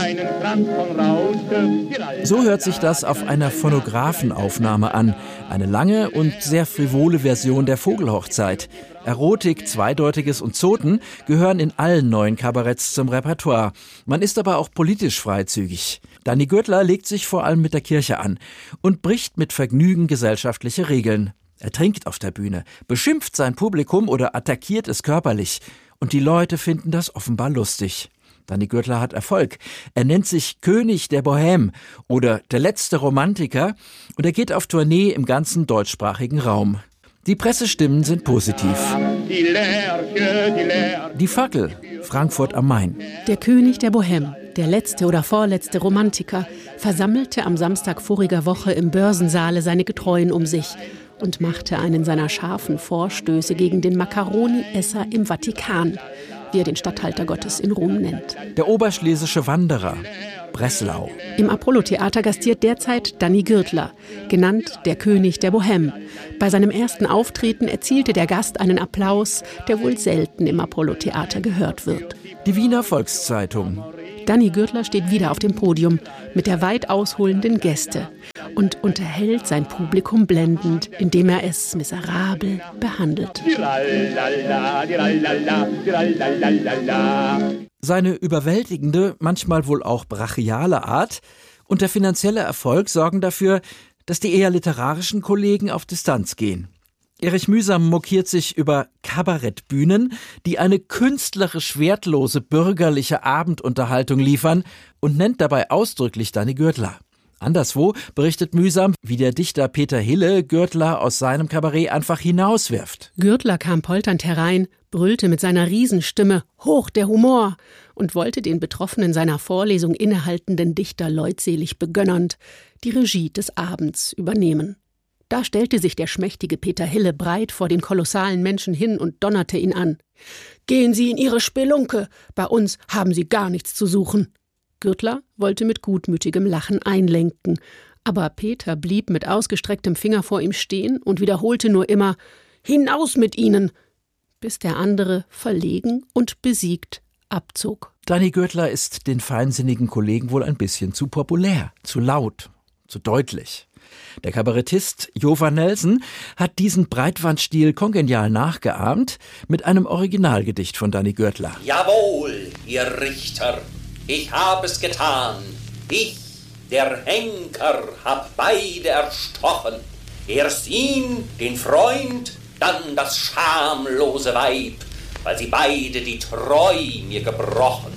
einen Kranz von Raute. So hört sich das auf einer Phonographenaufnahme an. Eine lange und sehr frivole Version der Vogelhochzeit. Erotik, Zweideutiges und Zoten gehören in allen neuen Kabaretts zum Repertoire. Man ist aber auch politisch freizügig. Danny Gürtler legt sich vor allem mit der Kirche an und bricht mit Vergnügen gesellschaftliche Regeln. Er trinkt auf der Bühne, beschimpft sein Publikum oder attackiert es körperlich. Und die Leute finden das offenbar lustig. Danny Gürtler hat Erfolg. Er nennt sich König der Bohème oder der letzte Romantiker und er geht auf Tournee im ganzen deutschsprachigen Raum. Die Pressestimmen sind positiv. Die Fackel, Frankfurt am Main. Der König der Bohème, der letzte oder vorletzte Romantiker, versammelte am Samstag voriger Woche im Börsensaale seine Getreuen um sich und machte einen seiner scharfen Vorstöße gegen den Macaroni-Esser im Vatikan, wie er den Statthalter Gottes in Rom nennt. Der oberschlesische Wanderer, Breslau. Im Apollo-Theater gastiert derzeit Danny Gürtler, genannt der König der Bohème. Bei seinem ersten Auftreten erzielte der Gast einen Applaus, der wohl selten im Apollo-Theater gehört wird. Die Wiener Volkszeitung. Danny Gürtler steht wieder auf dem Podium mit der weit ausholenden Gäste und unterhält sein Publikum blendend, indem er es miserabel behandelt. Seine überwältigende, manchmal wohl auch brachiale Art und der finanzielle Erfolg sorgen dafür, dass die eher literarischen Kollegen auf Distanz gehen. Erich Mühsam mokiert sich über Kabarettbühnen, die eine künstlerisch wertlose bürgerliche Abendunterhaltung liefern und nennt dabei ausdrücklich Danny Gürtler. Anderswo berichtet Mühsam, wie der Dichter Peter Hille Gürtler aus seinem Kabarett einfach hinauswirft. Gürtler kam polternd herein, brüllte mit seiner Riesenstimme »Hoch der Humor« und wollte den Betroffenen seiner Vorlesung innehaltenden Dichter leutselig begönnernd die Regie des Abends übernehmen. Da stellte sich der schmächtige Peter Hille breit vor den kolossalen Menschen hin und donnerte ihn an. »Gehen Sie in Ihre Spelunke, bei uns haben Sie gar nichts zu suchen.« Gürtler wollte mit gutmütigem Lachen einlenken, aber Peter blieb mit ausgestrecktem Finger vor ihm stehen und wiederholte nur immer »Hinaus mit Ihnen«, bis der andere verlegen und besiegt abzog. Danny Gürtler ist den feinsinnigen Kollegen wohl ein bisschen zu populär, zu laut, zu deutlich. Der Kabarettist Jovan Nelson hat diesen Breitwandstil kongenial nachgeahmt mit einem Originalgedicht von Danny Gürtler. Jawohl, ihr Richter, ich hab es getan. Ich, der Henker, hab beide erstochen. Erst ihn, den Freund, dann das schamlose Weib, weil sie beide die Treu mir gebrochen.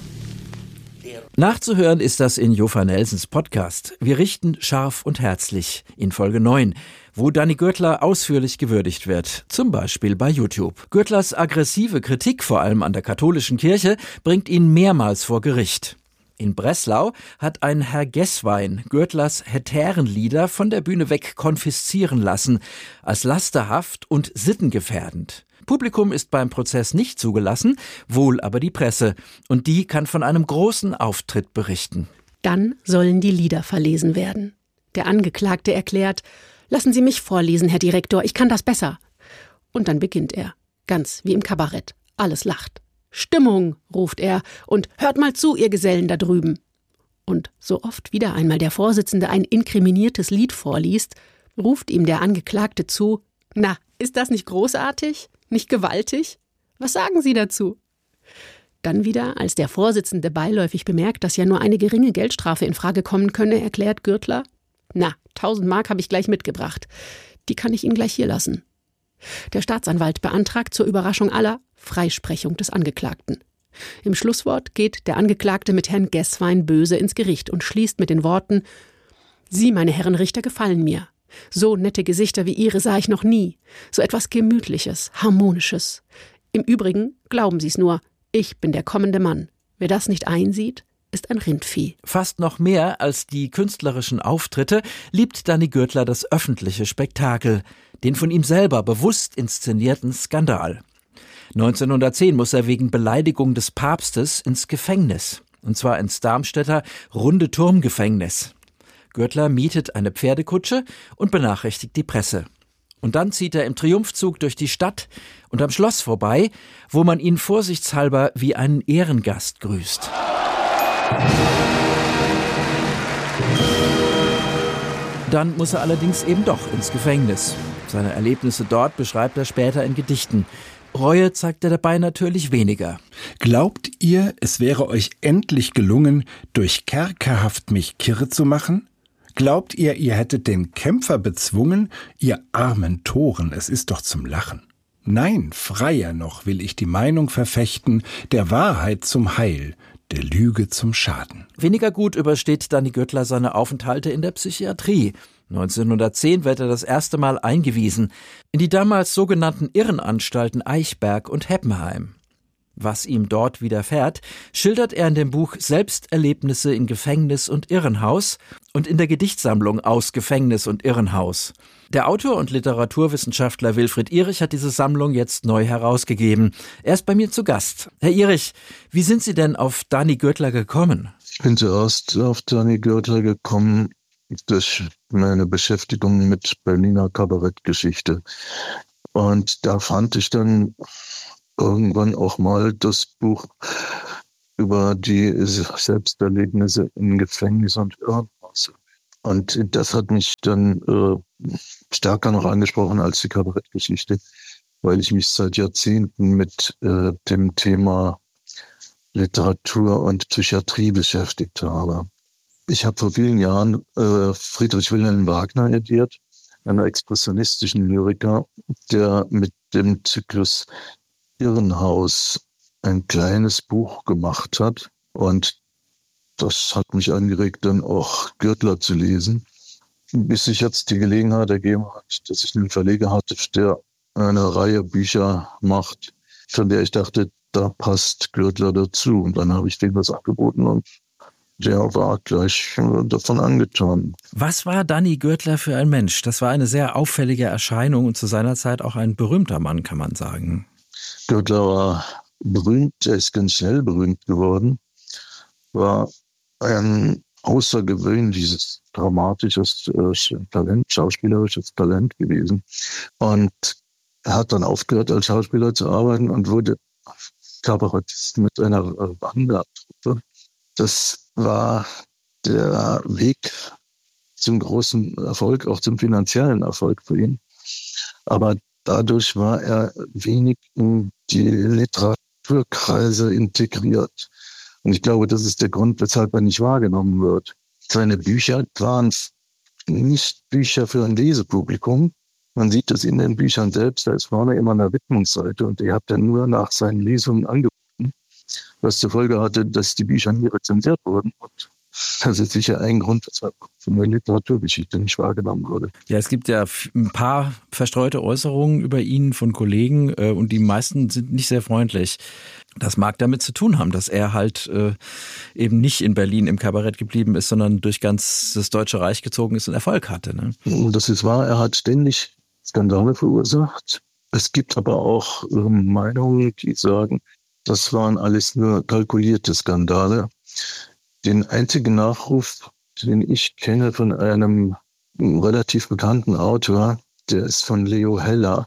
Nachzuhören ist das in Jovan Nelsons Podcast. Wir richten scharf und herzlich in Folge 9, wo Danny Gürtler ausführlich gewürdigt wird, zum Beispiel bei YouTube. Gürtlers aggressive Kritik, vor allem an der katholischen Kirche, bringt ihn mehrmals vor Gericht. In Breslau hat ein Herr Gesswein Gürtlers Hetärenlieder von der Bühne weg konfiszieren lassen, als lasterhaft und sittengefährdend. Publikum ist beim Prozess nicht zugelassen, wohl aber die Presse. Und die kann von einem großen Auftritt berichten. Dann sollen die Lieder verlesen werden. Der Angeklagte erklärt, »Lassen Sie mich vorlesen, Herr Direktor, ich kann das besser.« Und dann beginnt er, ganz wie im Kabarett. Alles lacht. »Stimmung«, ruft er, und »hört mal zu, ihr Gesellen da drüben.« Und so oft wieder einmal der Vorsitzende ein inkriminiertes Lied vorliest, ruft ihm der Angeklagte zu, »Na, ist das nicht großartig? Nicht gewaltig? Was sagen Sie dazu?« Dann wieder, als der Vorsitzende beiläufig bemerkt, dass ja nur eine geringe Geldstrafe in Frage kommen könne, erklärt Gürtler, »Na, 1000 Mark habe ich gleich mitgebracht. Die kann ich Ihnen gleich hier lassen.« Der Staatsanwalt beantragt zur Überraschung aller Freisprechung des Angeklagten. Im Schlusswort geht der Angeklagte mit Herrn Gesswein böse ins Gericht und schließt mit den Worten, »Sie, meine Herren Richter, gefallen mir. So nette Gesichter wie Ihre sah ich noch nie. So etwas Gemütliches, Harmonisches. Im Übrigen, glauben Sie es nur, ich bin der kommende Mann. Wer das nicht einsieht, ist ein Rindvieh.« Fast noch mehr als die künstlerischen Auftritte liebt Danny Gürtler das öffentliche Spektakel, den von ihm selber bewusst inszenierten Skandal. 1910 muss er wegen Beleidigung des Papstes ins Gefängnis, und zwar ins Darmstädter Runde-Turm-Gefängnis. Gürtler mietet eine Pferdekutsche und benachrichtigt die Presse. Und dann zieht er im Triumphzug durch die Stadt und am Schloss vorbei, wo man ihn vorsichtshalber wie einen Ehrengast grüßt. Dann muss er allerdings eben doch ins Gefängnis. Seine Erlebnisse dort beschreibt er später in Gedichten. Reue zeigt er dabei natürlich weniger. Glaubt ihr, es wäre euch endlich gelungen, durch Kerkerhaft mich kirre zu machen? Glaubt ihr, ihr hättet den Kämpfer bezwungen, ihr armen Toren, es ist doch zum Lachen. Nein, freier noch will ich die Meinung verfechten, der Wahrheit zum Heil, der Lüge zum Schaden. Weniger gut übersteht Danny Göttler seine Aufenthalte in der Psychiatrie. 1910 wird er das erste Mal eingewiesen in die damals sogenannten Irrenanstalten Eichberg und Heppenheim. Was ihm dort widerfährt, schildert er in dem Buch Selbsterlebnisse in Gefängnis und Irrenhaus und in der Gedichtsammlung Aus Gefängnis und Irrenhaus. Der Autor und Literaturwissenschaftler Wilfried Ihrig hat diese Sammlung jetzt neu herausgegeben. Er ist bei mir zu Gast. Herr Ihrig, wie sind Sie denn auf Danny Göttler gekommen? Ich bin zuerst auf Danny Göttler gekommen durch meine Beschäftigung mit Berliner Kabarettgeschichte. Und da fand ich dann irgendwann auch mal das Buch über die Selbsterlebnisse in Gefängnis und Irrenhaus. Und das hat mich dann stärker noch angesprochen als die Kabarettgeschichte, weil ich mich seit Jahrzehnten mit dem Thema Literatur und Psychiatrie beschäftigt habe. Ich habe vor vielen Jahren Friedrich Wilhelm Wagner ediert, einen expressionistischen Lyriker, der mit dem Zyklus Irrenhaus ein kleines Buch gemacht hat. Und das hat mich angeregt, dann auch Göttler zu lesen, bis sich jetzt die Gelegenheit ergeben hat, dass ich einen Verleger hatte, der eine Reihe Bücher macht, von der ich dachte, da passt Göttler dazu. Und dann habe ich dem das angeboten und der war gleich davon angetan. Was war Danny Göttler für ein Mensch? Das war eine sehr auffällige Erscheinung und zu seiner Zeit auch ein berühmter Mann, kann man sagen. Göttler war berühmt, er ist ganz schnell berühmt geworden, war ein außergewöhnliches, dramatisches Talent, schauspielerisches Talent gewesen. Und er hat dann aufgehört, als Schauspieler zu arbeiten und wurde Kabarettist mit einer Wandertruppe. Das war der Weg zum großen Erfolg, auch zum finanziellen Erfolg für ihn. Aber dadurch war er wenig in die Literaturkreise integriert. Und ich glaube, das ist der Grund, weshalb er nicht wahrgenommen wird. Seine Bücher waren nicht Bücher für ein Lesepublikum. Man sieht das in den Büchern selbst, da ist vorne immer eine Widmungsseite und die hat er nur nach seinen Lesungen angeboten, was zur Folge hatte, dass die Bücher nie rezensiert wurden. Und das ist sicher ein Grund, weshalb von der Literaturgeschichte nicht wahrgenommen wurde. Ja, es gibt ja ein paar verstreute Äußerungen über ihn von Kollegen und die meisten sind nicht sehr freundlich. Das mag damit zu tun haben, dass er halt eben nicht in Berlin im Kabarett geblieben ist, sondern durch ganz das Deutsche Reich gezogen ist und Erfolg hatte. Ne? Das ist wahr, er hat ständig Skandale verursacht. Es gibt aber auch Meinungen, die sagen, das waren alles nur kalkulierte Skandale. Den einzigen Nachruf, den ich kenne von einem relativ bekannten Autor, der ist von Leo Heller.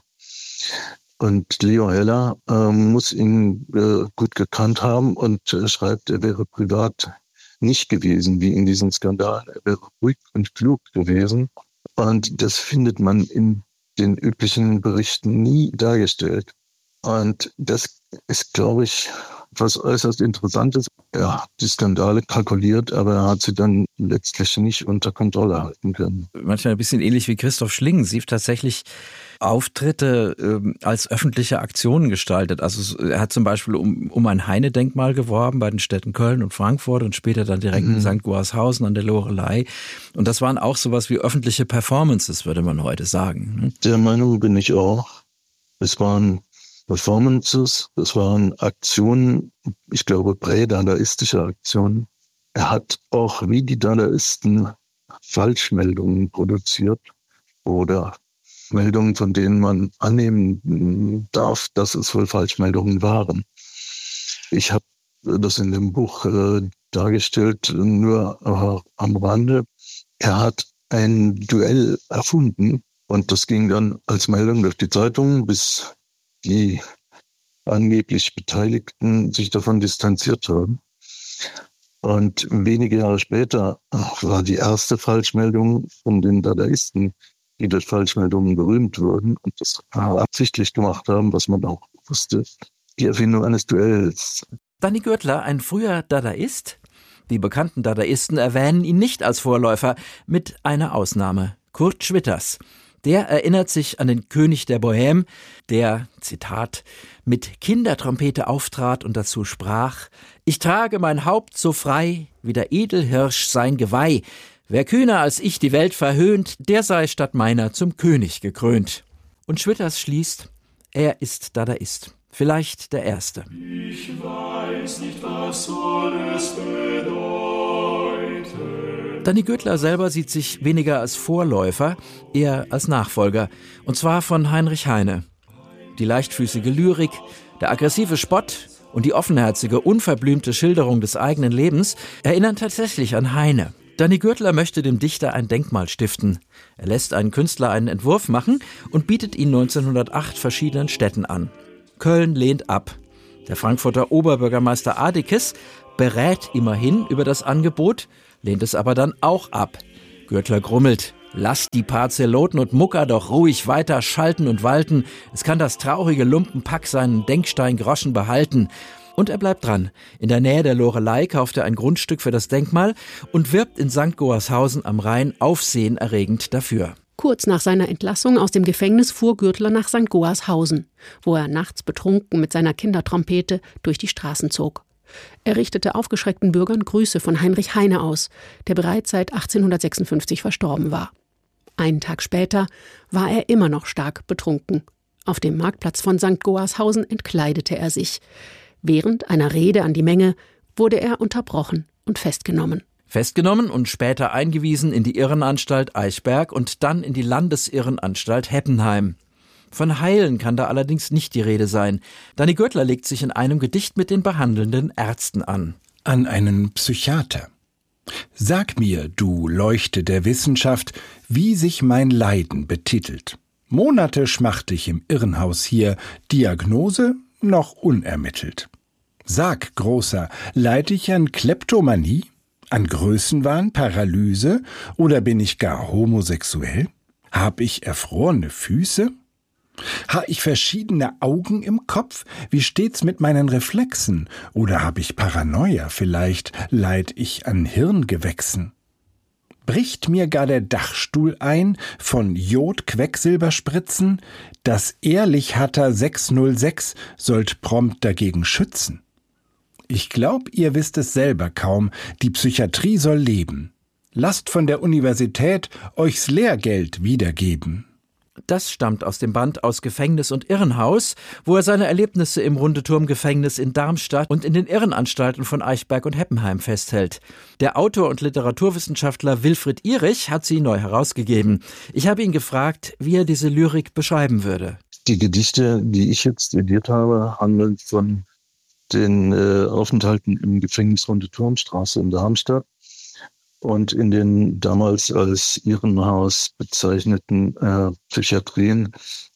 Und Leo Heller muss ihn gut gekannt haben und schreibt, er wäre privat nicht gewesen wie in diesen Skandalen. Er wäre ruhig und klug gewesen. Und das findet man in den üblichen Berichten nie dargestellt. Und das ist, glaube ich, was äußerst Interessantes. Er hat die Skandale kalkuliert, aber er hat sie dann letztlich nicht unter Kontrolle halten können. Manchmal ein bisschen ähnlich wie Christoph Schlingensief tatsächlich Auftritte als öffentliche Aktionen gestaltet. Also er hat zum Beispiel um ein Heine-Denkmal geworben bei den Städten Köln und Frankfurt und später dann direkt in St. Goarshausen an der Loreley. Und das waren auch sowas wie öffentliche Performances, würde man heute sagen. Ne? Der Meinung bin ich auch. Es waren Performances, das waren Aktionen, ich glaube prädadaistische Aktionen. Er hat auch wie die Dadaisten Falschmeldungen produziert oder Meldungen, von denen man annehmen darf, dass es wohl Falschmeldungen waren. Ich habe das in dem Buch dargestellt, nur am Rande. Er hat ein Duell erfunden und das ging dann als Meldung durch die Zeitung, bis die angeblich Beteiligten sich davon distanziert haben. Und wenige Jahre später war die erste Falschmeldung von den Dadaisten, die durch Falschmeldungen berühmt wurden und das absichtlich gemacht haben, was man auch wusste, die Erfindung eines Duells. Danny Gürtler, ein früher Dadaist? Die bekannten Dadaisten erwähnen ihn nicht als Vorläufer, mit einer Ausnahme: Kurt Schwitters. Der erinnert sich an den König der Bohème, der, Zitat, mit Kindertrompete auftrat und dazu sprach: Ich trage mein Haupt so frei, wie der Edelhirsch sein Geweih. Wer kühner als ich die Welt verhöhnt, der sei statt meiner zum König gekrönt. Und Schwitters schließt: Er ist Dadaist. Vielleicht der Erste. Ich weiß nicht, was soll es bedeuten. Danny Gürtler selber sieht sich weniger als Vorläufer, eher als Nachfolger. Und zwar von Heinrich Heine. Die leichtfüßige Lyrik, der aggressive Spott und die offenherzige, unverblümte Schilderung des eigenen Lebens erinnern tatsächlich an Heine. Danny Gürtler möchte dem Dichter ein Denkmal stiften. Er lässt einen Künstler einen Entwurf machen und bietet ihn 1908 verschiedenen Städten an. Köln lehnt ab. Der Frankfurter Oberbürgermeister Adekes berät immerhin über das Angebot, lehnt es aber dann auch ab. Gürtler grummelt: Lasst die paar Zeloten und Mucker doch ruhig weiter schalten und walten. Es kann das traurige Lumpenpack seinen Denkstein-Groschen behalten. Und er bleibt dran. In der Nähe der Loreley kauft er ein Grundstück für das Denkmal und wirbt in St. Goarshausen am Rhein aufsehenerregend dafür. Kurz nach seiner Entlassung aus dem Gefängnis fuhr Gürtler nach St. Goarshausen, wo er nachts betrunken mit seiner Kindertrompete durch die Straßen zog. Er richtete aufgeschreckten Bürgern Grüße von Heinrich Heine aus, der bereits seit 1856 verstorben war. Einen Tag später war er immer noch stark betrunken. Auf dem Marktplatz von St. Goarshausen entkleidete er sich. Während einer Rede an die Menge wurde er unterbrochen und festgenommen. Festgenommen und später eingewiesen in die Irrenanstalt Eichberg und dann in die Landesirrenanstalt Heppenheim. Von Heilen kann da allerdings nicht die Rede sein. Danny Gürtler legt sich in einem Gedicht mit den behandelnden Ärzten an. An einen Psychiater. Sag mir, du Leuchte der Wissenschaft, wie sich mein Leiden betitelt. Monate schmachte ich im Irrenhaus hier, Diagnose noch unermittelt. Sag, Großer, leide ich an Kleptomanie? An Größenwahn, Paralyse oder bin ich gar homosexuell? Hab ich erfrorene Füße? Ha ich verschiedene Augen im Kopf? Wie steht's mit meinen Reflexen? Oder hab ich Paranoia vielleicht? Leid ich an Hirngewächsen? Bricht mir gar der Dachstuhl ein von Jod-Quecksilberspritzen? Das ehrlich Hatter 606 sollt prompt dagegen schützen. Ich glaub, ihr wisst es selber kaum, die Psychiatrie soll leben. Lasst von der Universität euchs Lehrgeld wiedergeben. Das stammt aus dem Band Aus Gefängnis und Irrenhaus, wo er seine Erlebnisse im Rundeturmgefängnis in Darmstadt und in den Irrenanstalten von Eichberg und Heppenheim festhält. Der Autor und Literaturwissenschaftler Wilfried Ihrich hat sie neu herausgegeben. Ich habe ihn gefragt, wie er diese Lyrik beschreiben würde. Die Gedichte, die ich jetzt studiert habe, handeln von den Aufenthalten im Gefängnis Rundeturmstraße in Darmstadt und in den damals als Irrenhaus bezeichneten Psychiatrien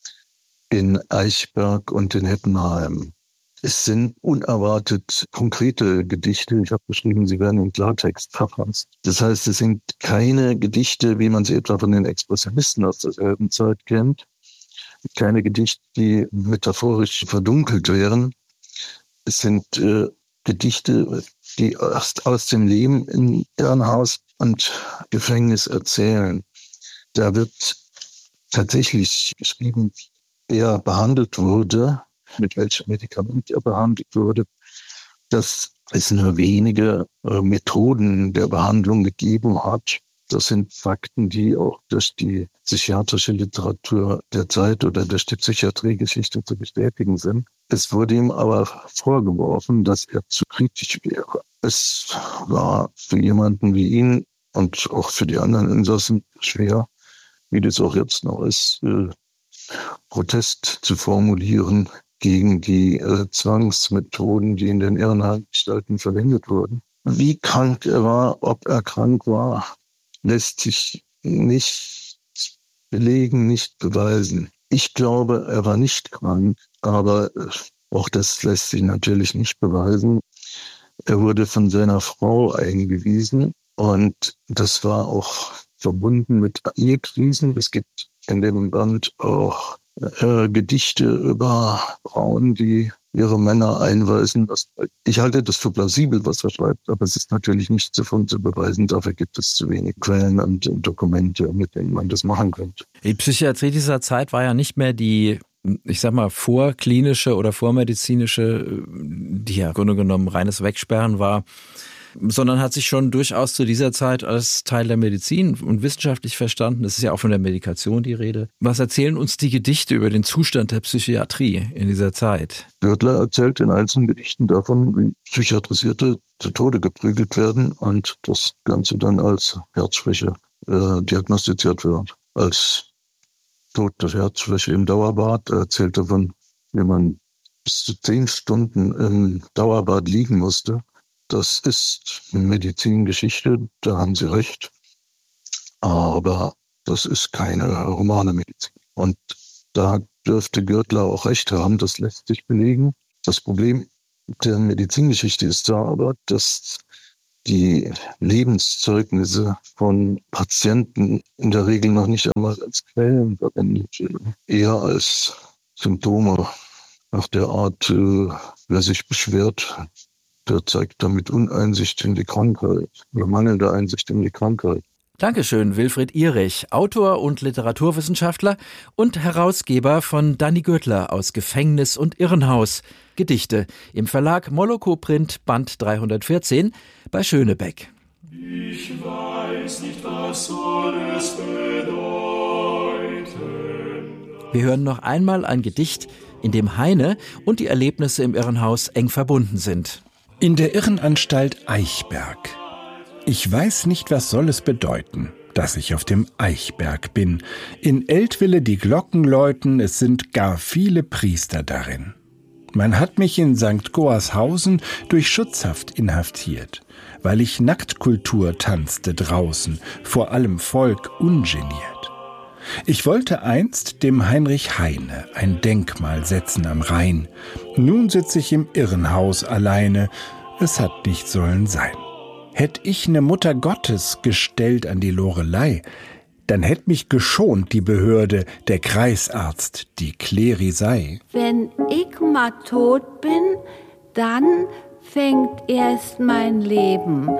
in Eichberg und in Heppenheim. Es sind unerwartet konkrete Gedichte. Ich habe geschrieben, sie werden in Klartext verfasst. Das heißt, es sind keine Gedichte, wie man sie etwa von den Expressionisten aus derselben Zeit kennt. Keine Gedichte, die metaphorisch verdunkelt wären. Es sind Gedichte, die erst aus dem Leben in Irrenhaus und Gefängnis erzählen. Da wird tatsächlich geschrieben, wie er behandelt wurde, mit welchem Medikament er behandelt wurde, dass es nur wenige Methoden der Behandlung gegeben hat. Das sind Fakten, die auch durch die psychiatrische Literatur der Zeit oder durch die Psychiatriegeschichte zu bestätigen sind. Es wurde ihm aber vorgeworfen, dass er zu kritisch wäre. Es war für jemanden wie ihn und auch für die anderen Insassen schwer, wie das auch jetzt noch ist, Protest zu formulieren gegen die Zwangsmethoden, die in den Irrenanstalten verwendet wurden. Wie krank er war, ob er krank war, lässt sich nicht belegen, nicht beweisen. Ich glaube, er war nicht krank, aber auch das lässt sich natürlich nicht beweisen. Er wurde von seiner Frau eingewiesen und das war auch verbunden mit Ehekrisen. Es gibt in dem Band auch Gedichte über Frauen, die ihre Männer einweisen. Ich halte das für plausibel, was er schreibt, aber es ist natürlich nicht davon zu beweisen. Dafür gibt es zu wenig Quellen und Dokumente, mit denen man das machen könnte. Die Psychiatrie dieser Zeit war ja nicht mehr die, ich sag mal, vorklinische oder vormedizinische, die ja im Grunde genommen reines Wegsperren war, sondern hat sich schon durchaus zu dieser Zeit als Teil der Medizin und wissenschaftlich verstanden. Es ist ja auch von der Medikation die Rede. Was erzählen uns die Gedichte über den Zustand der Psychiatrie in dieser Zeit? Gürtler erzählt in einzelnen Gedichten davon, wie Psychiatrisierte zu Tode geprügelt werden und das Ganze dann als Herzschwäche diagnostiziert wird. Als Tod der Herzschwäche im Dauerbad erzählt davon, wie man bis zu 10 Stunden im Dauerbad liegen musste. Das ist Medizingeschichte, da haben Sie recht. Aber das ist keine humane Medizin. Und da dürfte Gürtler auch recht haben, das lässt sich belegen. Das Problem der Medizingeschichte ist da aber, dass die Lebenszeugnisse von Patienten in der Regel noch nicht einmal als Quellen verwendet werden, eher als Symptome nach der Art, wer sich beschwert, der zeigt damit Uneinsicht in die Krankheit oder mangelnde Einsicht in die Krankheit. Dankeschön, Wilfried Ihrich, Autor und Literaturwissenschaftler und Herausgeber von Danny Gürtler aus Gefängnis und Irrenhaus. Gedichte im Verlag Moloko Print, Band 314 bei Schönebeck. Ich weiß nicht, was soll es bedeuten. Wir hören noch einmal ein Gedicht, in dem Heine und die Erlebnisse im Irrenhaus eng verbunden sind. In der Irrenanstalt Eichberg. Ich weiß nicht, was soll es bedeuten, dass ich auf dem Eichberg bin. In Eltville die Glocken läuten, es sind gar viele Priester darin. Man hat mich in St. Goarshausen durch Schutzhaft inhaftiert, weil ich Nacktkultur tanzte draußen, vor allem Volk ungeniert. Ich wollte einst dem Heinrich Heine ein Denkmal setzen am Rhein. Nun sitze ich im Irrenhaus alleine, es hat nicht sollen sein. Hätt ich ne Mutter Gottes gestellt an die Lorelei, dann hätt mich geschont die Behörde, der Kreisarzt, die Klerisei. Wenn ich mal tot bin, dann fängt erst mein Leben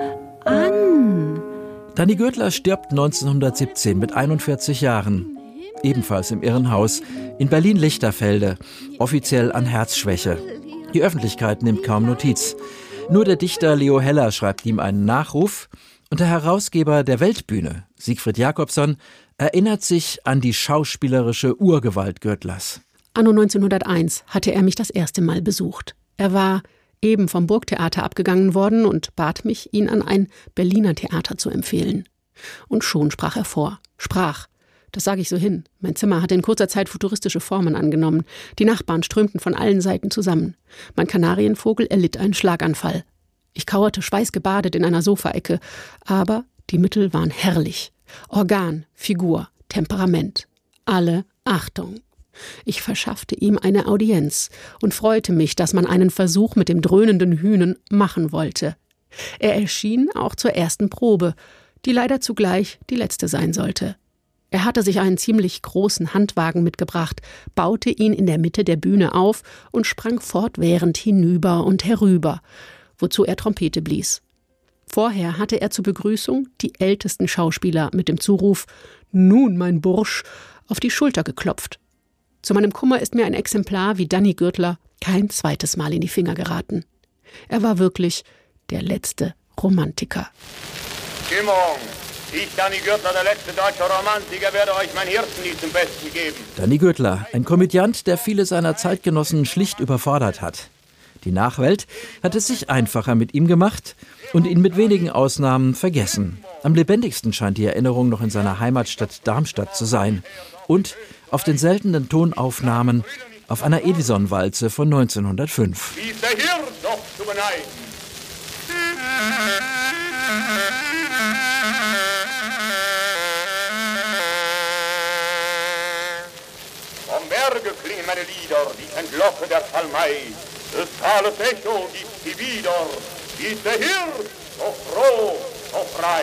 an. Danny Gürtler stirbt 1917 mit 41 Jahren. Ebenfalls im Irrenhaus in Berlin-Lichterfelde, offiziell an Herzschwäche. Die Öffentlichkeit nimmt kaum Notiz. Nur der Dichter Leo Heller schreibt ihm einen Nachruf und der Herausgeber der Weltbühne, Siegfried Jakobson, erinnert sich an die schauspielerische Urgewalt Gürtlers. Anno 1901 hatte er mich das erste Mal besucht. Er war eben vom Burgtheater abgegangen worden und bat mich, ihn an ein Berliner Theater zu empfehlen. Und schon sprach er vor. Das sage ich so hin. Mein Zimmer hatte in kurzer Zeit futuristische Formen angenommen. Die Nachbarn strömten von allen Seiten zusammen. Mein Kanarienvogel erlitt einen Schlaganfall. Ich kauerte schweißgebadet in einer Sofaecke. Aber die Mittel waren herrlich. Organ, Figur, Temperament. Alle Achtung. Ich verschaffte ihm eine Audienz und freute mich, dass man einen Versuch mit dem dröhnenden Hühnen machen wollte. Er erschien auch zur ersten Probe, die leider zugleich die letzte sein sollte. Er hatte sich einen ziemlich großen Handwagen mitgebracht, baute ihn in der Mitte der Bühne auf und sprang fortwährend hinüber und herüber, wozu er Trompete blies. Vorher hatte er zur Begrüßung die ältesten Schauspieler mit dem Zuruf »Nun, mein Bursch«, auf die Schulter geklopft. Zu meinem Kummer ist mir ein Exemplar wie Danny Gürtler kein zweites Mal in die Finger geraten. Er war wirklich der letzte Romantiker. Stimmung! Ich, Danny Gürtler, der letzte deutsche Romantiker, werde euch mein Hirtenlied zum Besten geben. Danny Gürtler, ein Komödiant, der viele seiner Zeitgenossen schlicht überfordert hat. Die Nachwelt hat es sich einfacher mit ihm gemacht und ihn mit wenigen Ausnahmen vergessen. Am lebendigsten scheint die Erinnerung noch in seiner Heimatstadt Darmstadt zu sein. Und auf den seltenen Tonaufnahmen auf einer Edison-Walze von 1905. Wie ist der Hirn doch zu beneiden? Vom Berge klingen meine Lieder, die ich entlocke der Psalmei. Des Tales Echo gibt sie wieder. ist der Hirt so froh, so frei.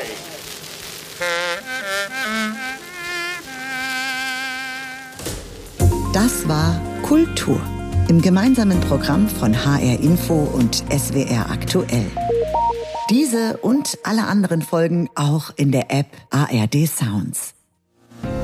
Das war Kultur im gemeinsamen Programm von HR Info und SWR Aktuell. Diese und alle anderen Folgen auch in der App ARD Sounds.